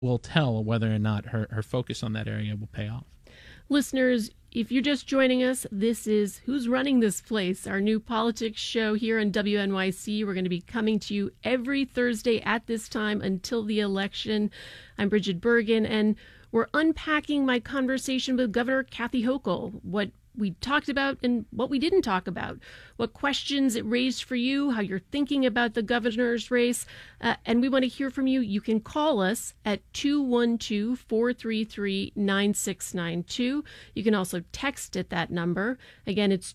will tell whether or not her focus on that area will pay off. Listeners, if you're just joining us, this is Who's Running This Place, our new politics show here on WNYC. We're going to be coming to you every Thursday at this time until the election. I'm Bridget Bergen, and we're unpacking my conversation with Governor Kathy Hochul, what we talked about and what we didn't talk about, what questions it raised for you, how you're thinking about the governor's race, and we want to hear from you. You can call us at 212-433-9692. You can also text at that number. Again, it's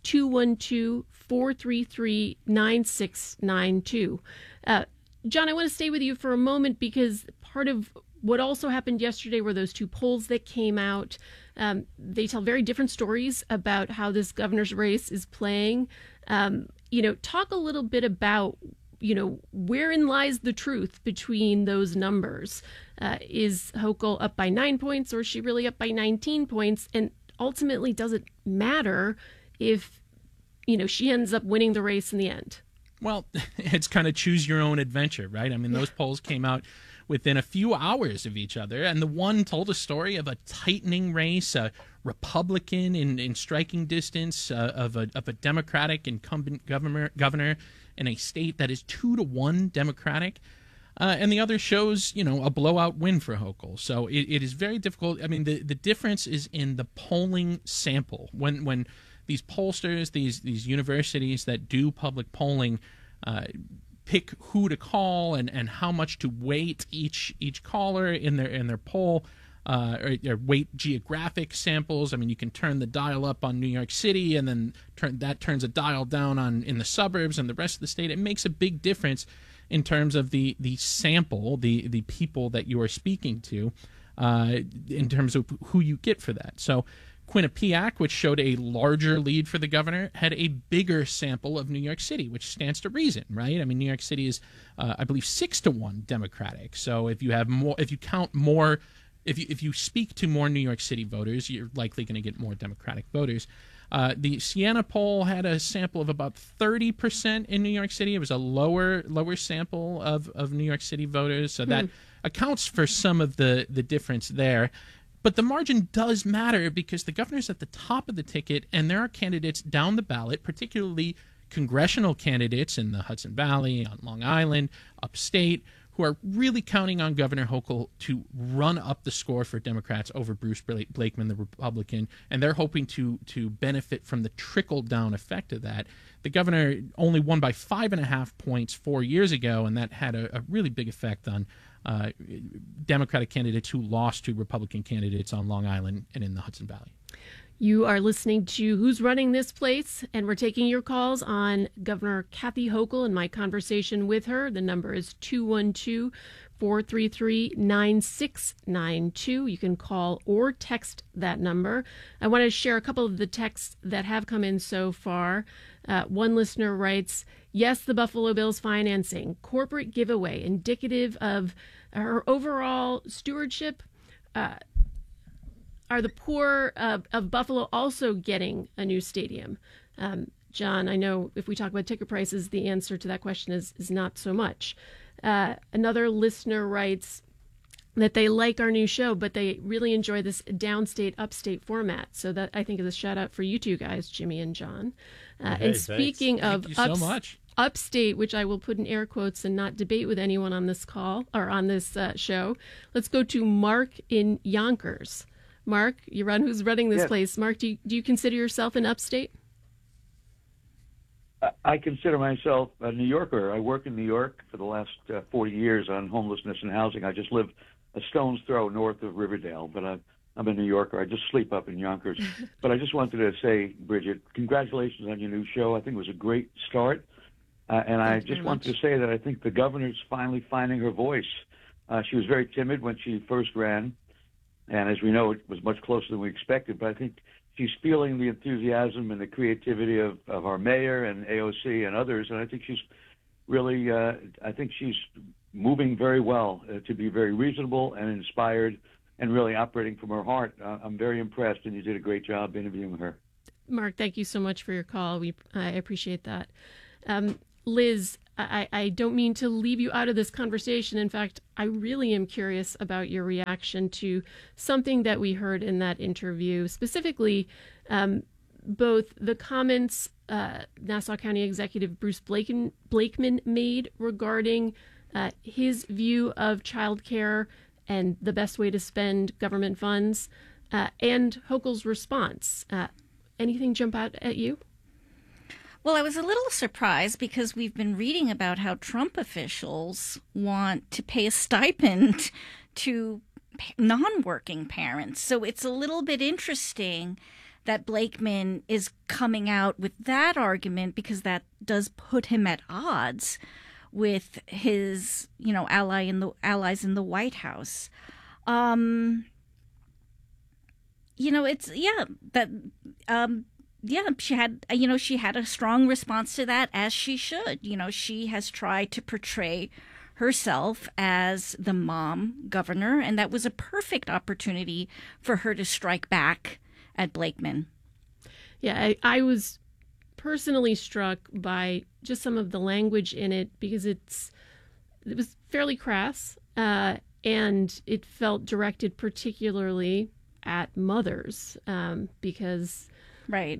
212-433-9692. John, I want to stay with you for a moment because part of what also happened yesterday were those two polls that came out. They tell very different stories about how this governor's race is playing. Talk a little bit about, wherein lies the truth between those numbers. Is Hochul up by 9 points or is she really up by 19 points? And ultimately, does it matter if, she ends up winning the race in the end? Well, it's kind of choose your own adventure, right? I mean, those polls came out within a few hours of each other, and the one told a story of a tightening race, a Republican in striking distance of a Democratic incumbent governor in a state that is 2-1 Democratic, and the other shows a blowout win for Hochul. So it is very difficult. I mean, the difference is in the polling sample. When these pollsters, these universities that do public polling, pick who to call and how much to weight each caller in their poll, or weight geographic samples. I mean, you can turn the dial up on New York City and then turns a dial down in the suburbs and the rest of the state. It makes a big difference in terms of the sample, the people that you are speaking to, in terms of who you get for that. So Quinnipiac, which showed a larger lead for the governor, had a bigger sample of New York City, which stands to reason, right? I mean, New York City is, I believe, 6-1 Democratic. So if you speak to more New York City voters, you're likely going to get more Democratic voters. The Siena poll had a sample of about 30% in New York City. It was a lower sample of New York City voters, so that accounts for some of the difference there. But the margin does matter because the governor's at the top of the ticket, and there are candidates down the ballot, particularly congressional candidates in the Hudson Valley, on Long Island, upstate, who are really counting on Governor Hochul to run up the score for Democrats over Bruce Blakeman, the Republican, and they're hoping to benefit from the trickle-down effect of that. The governor only won by 5.5 points 4 years ago, and that had a really big effect on Democratic candidates who lost to Republican candidates on Long Island and in the Hudson Valley. You are listening to Who's Running This Place, and we're taking your calls on Governor Kathy Hochul and my conversation with her. The number is 212-433-9692. You can call or text that number. I want to share a couple of the texts that have come in so far. One listener writes, yes, the Buffalo Bills financing, corporate giveaway, indicative of her overall stewardship. Are the poor of Buffalo also getting a new stadium? John, I know if we talk about ticket prices, the answer to that question is not so much. Another listener writes that they like our new show, but they really enjoy this downstate, upstate format. So that, I think, is a shout out for you two guys, Jimmy and John. Hey, and speaking thanks. of Thank you so much. Upstate, which I will put in air quotes and not debate with anyone on this call or on this show, let's go to Mark in Yonkers. Mark, who's running this place. Mark, do you consider yourself an upstate? I consider myself a New Yorker. I work in New York for the last 40 years on homelessness and housing. I just live a stone's throw north of Riverdale, but I'm a New Yorker. I just sleep up in Yonkers. But I just wanted to say, Bridget, congratulations on your new show. I think it was a great start. And I just wanted to say that I think the governor's finally finding her voice. She was very timid when she first ran. And as we know, it was much closer than we expected. But I think she's feeling the enthusiasm and the creativity of our mayor and AOC and others. And I think she's really, moving very well to be very reasonable and inspired and really operating from her heart. I'm very impressed, and you did a great job interviewing her. Mark, thank you so much for your call. I appreciate that. Liz, I don't mean to leave you out of this conversation. In fact, I really am curious about your reaction to something that we heard in that interview, specifically both the comments Nassau County Executive Bruce Blakeman made regarding his view of childcare and the best way to spend government funds, and Hochul's response. Anything jump out at you? Well, I was a little surprised because we've been reading about how Trump officials want to pay a stipend to non-working parents. So it's a little bit interesting that Blakeman is coming out with that argument, because that does put him at odds with his, allies in the White House. She had a strong response to that, as she should. She has tried to portray herself as the mom governor, and that was a perfect opportunity for her to strike back at Blakeman. Yeah, I was personally struck by just some of the language in it, because it was fairly crass, and it felt directed particularly at mothers, because right,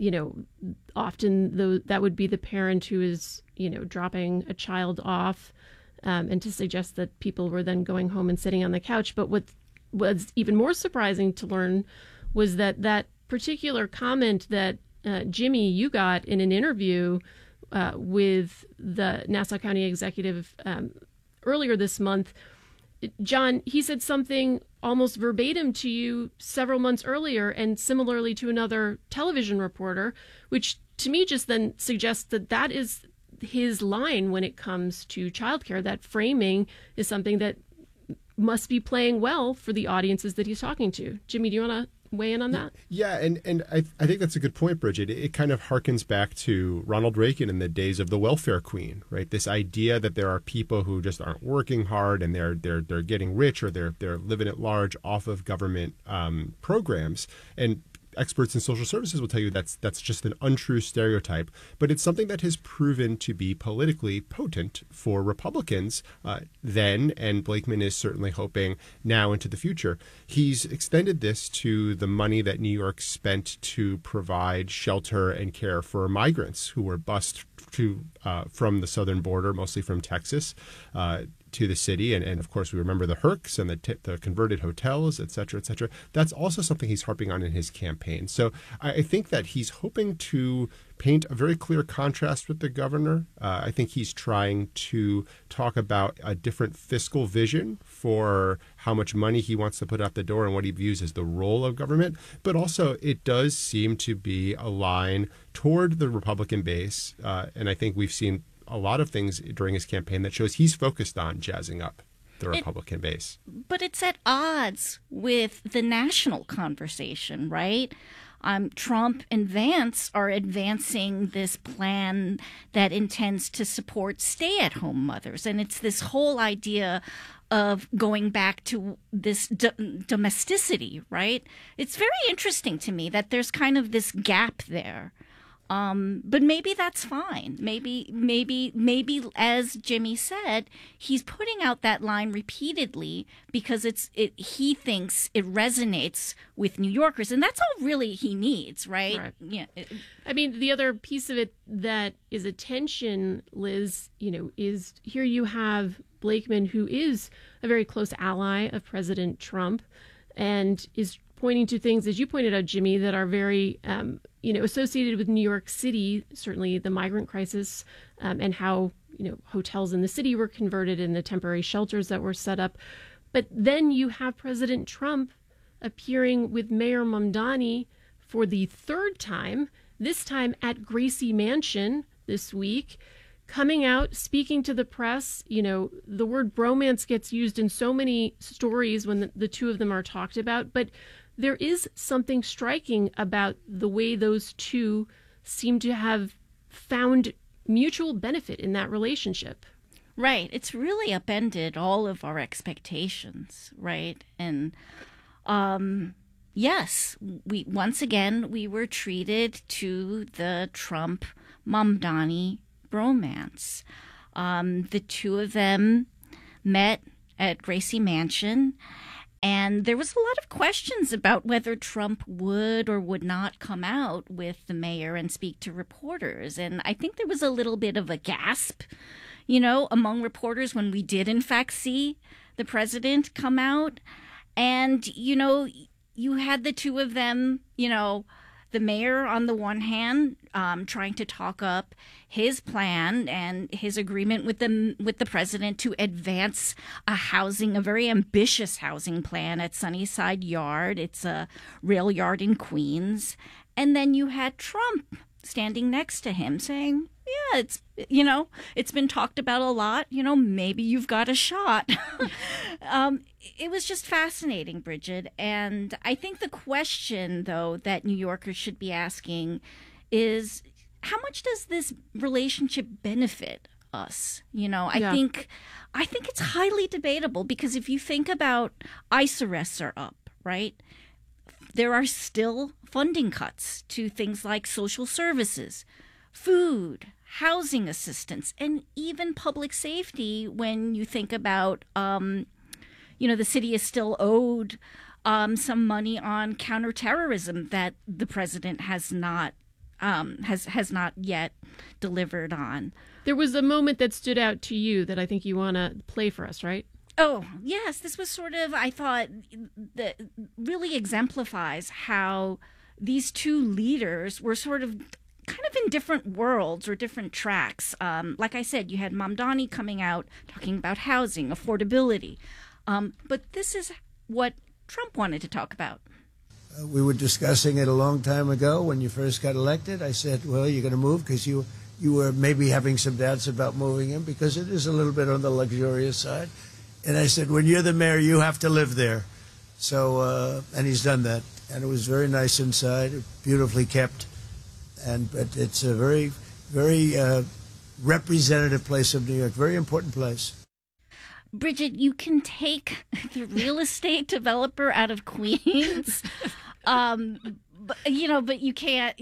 often that would be the parent who is dropping a child off, and to suggest that people were then going home and sitting on the couch. But what was even more surprising to learn was that particular comment that Jimmy, you got in an interview with the Nassau County executive earlier this month. John, he said something almost verbatim to you several months earlier, and similarly to another television reporter, which to me just then suggests that is his line when it comes to childcare. That framing is something that must be playing well for the audiences that he's talking to. Jimmy, do you want to weigh in on that? Yeah, and I think that's a good point, Bridget. It kind of harkens back to Ronald Reagan in the days of the welfare queen, right? This idea that there are people who just aren't working hard and they're getting rich, or they're living at large off of government programs. And experts in social services will tell you that's just an untrue stereotype, but it's something that has proven to be politically potent for Republicans then, and Blakeman is certainly hoping now into the future. He's extended this to the money that New York spent to provide shelter and care for migrants who were bused from the southern border, mostly from Texas, to the city. And of course, we remember the Hercs and the converted hotels, et cetera, et cetera. That's also something he's harping on in his campaign. So I think that he's hoping to paint a very clear contrast with the governor. I think he's trying to talk about a different fiscal vision for how much money he wants to put out the door and what he views as the role of government. But also, it does seem to be a line toward the Republican base. And I think we've seen a lot of things during his campaign that shows he's focused on jazzing up the Republican base. But it's at odds with the national conversation, right? Trump and Vance are advancing this plan that intends to support stay-at-home mothers. And it's this whole idea of going back to this domesticity, right? It's very interesting to me that there's kind of this gap there. But maybe that's fine. Maybe, as Jimmy said, he's putting out that line repeatedly because he thinks it resonates with New Yorkers, and that's all really he needs, right? Yeah. I mean, the other piece of it that is a tension, Liz, is here you have Blakeman, who is a very close ally of President Trump, and is pointing to things, as you pointed out, Jimmy, that are very associated with New York City, certainly the migrant crisis, and how, hotels in the city were converted and the temporary shelters that were set up. But then you have President Trump appearing with Mayor Mamdani for the third time, this time at Gracie Mansion this week, coming out, speaking to the press. The word bromance gets used in so many stories when the two of them are talked about, but there is something striking about the way those two seem to have found mutual benefit in that relationship. Right. It's really upended all of our expectations, right? And yes, we were treated to the Trump-Mamdani bromance. The two of them met at Gracie Mansion, and there was a lot of questions about whether Trump would or would not come out with the mayor and speak to reporters. And I think there was a little bit of a gasp, among reporters when we did in fact see the president come out. And, you had the two of them, the mayor on the one hand trying to talk up his plan and his agreement with the president to advance a very ambitious housing plan at Sunnyside Yard. It's a rail yard in Queens. And then you had Trump standing next to him saying, yeah, it's been talked about a lot. Maybe you've got a shot. It was just fascinating, Bridget. And I think the question, though, that New Yorkers should be asking is, how much does this relationship benefit us? I think it's highly debatable, because if you think about ICE arrests are up, right? There are still funding cuts to things like social services, food, housing assistance, and even public safety. When you think about, the city is still owed some money on counterterrorism that the president has not yet delivered on. There was a moment that stood out to you that I think you want to play for us, right? Oh, yes. This was sort of, I thought, that really exemplifies how these two leaders were sort of kind of in different worlds or different tracks. Like I said, you had Mamdani coming out talking about housing, affordability. But this is what Trump wanted to talk about. We were discussing it a long time ago when you first got elected. I said, well, you're going to move because you were maybe having some doubts about moving in because it is a little bit on the luxurious side. And I said, when you're the mayor, you have to live there. So, and he's done that. And it was very nice inside, beautifully kept. But it's a very, very representative place of New York, very important place. Bridget, you can take the real estate developer out of Queens, but you can't.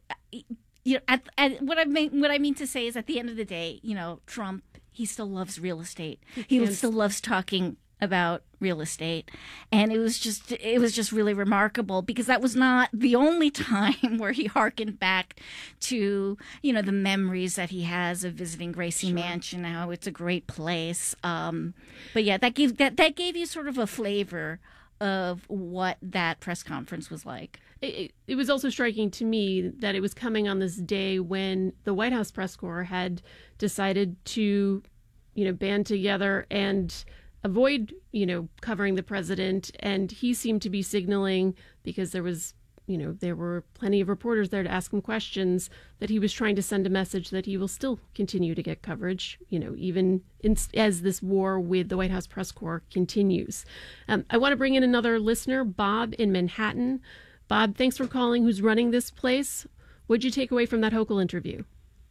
What I mean to say is, at the end of the day, Trump, he still loves real estate. He still loves talking about real estate, and it was just really remarkable, because that was not the only time where he hearkened back to the memories that he has of visiting Gracie Mansion, how it's a great place. But yeah, that gave you sort of a flavor of what that press conference was like. It was also striking to me that it was coming on this day when the White House press corps had decided to band together and avoid, covering the president. And he seemed to be signaling, because there were plenty of reporters there to ask him questions, that he was trying to send a message that he will still continue to get coverage, even as this war with the White House press corps continues. I want to bring in another listener, Bob in Manhattan. Bob, thanks for calling. Who's running this place? What'd you take away from that Hochul interview?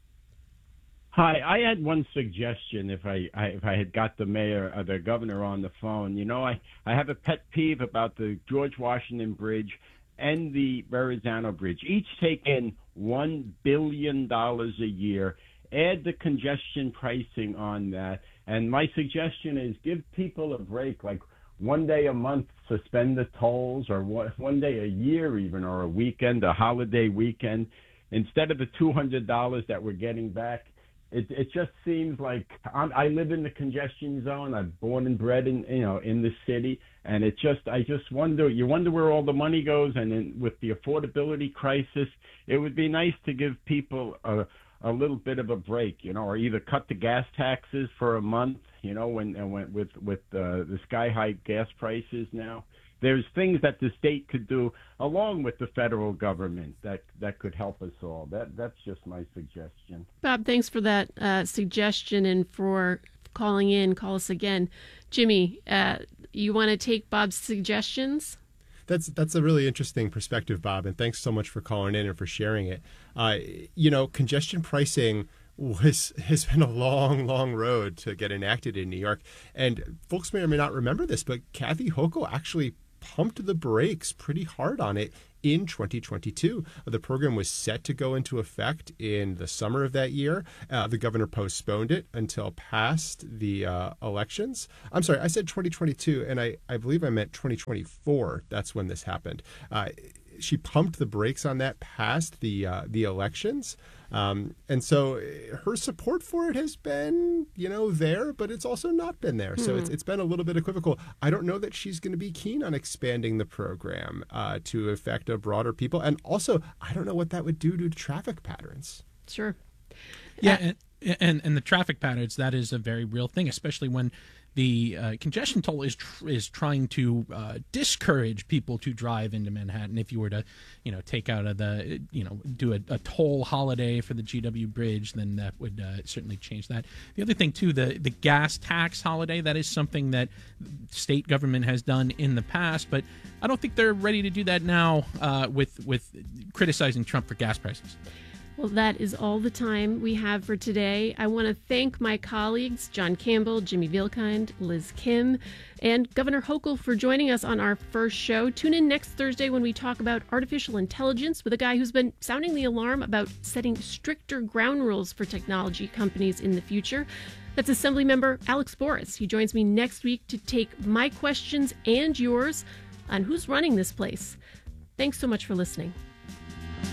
Hi, I had one suggestion. If I had got the mayor or the governor on the phone, I have a pet peeve about the George Washington Bridge and the Verrazano Bridge. Each take in $1 billion a year. Add the congestion pricing on that, and my suggestion is give people a break, like one day a month, suspend the tolls, or one day a year even, or a weekend, a holiday weekend, instead of the $200 that we're getting back. It just seems like I live in the congestion zone. I'm born and bred in the city, and I just wonder. You wonder where all the money goes. And then with the affordability crisis, it would be nice to give people a little bit of a break, or either cut the gas taxes for a month, with the sky high gas prices now. There's things that the state could do along with the federal government that could help us all. That's just my suggestion. Bob, thanks for that suggestion and for calling in. Call us again. Jimmy, you want to take Bob's suggestions? That's a really interesting perspective, Bob, and thanks so much for calling in and for sharing it. Congestion pricing has been a long, long road to get enacted in New York. And folks may or may not remember this, but Kathy Hochul actually pumped the brakes pretty hard on it in 2022. The program was set to go into effect in the summer of that year. The governor postponed it until past the elections. I'm sorry, I said 2022, and I believe I meant 2024. That's when this happened. She pumped the brakes on that past the elections. And so her support for it has been, there, but it's also not been there. So it's been a little bit equivocal. I don't know that she's going to be keen on expanding the program to affect a broader people. And also, I don't know what that would do to traffic patterns. Sure. Yeah, and the traffic patterns, that is a very real thing, especially when the congestion toll is trying to discourage people to drive into Manhattan. If you were to, take out do a toll holiday for the GW Bridge, then that would certainly change that. The other thing too, the gas tax holiday, that is something that state government has done in the past, but I don't think they're ready to do that now with criticizing Trump for gas prices. Well, that is all the time we have for today. I want to thank my colleagues, John Campbell, Jimmy Vilkind, Liz Kim, and Governor Hochul for joining us on our first show. Tune in next Thursday when we talk about artificial intelligence with a guy who's been sounding the alarm about setting stricter ground rules for technology companies in the future. That's Assemblymember Alex Boris. He joins me next week to take my questions and yours on who's running this place. Thanks so much for listening.